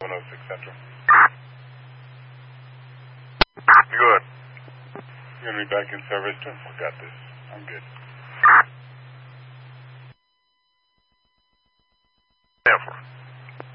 106 Central. Good. You're going to be back in service too? I got this. I'm good. Never.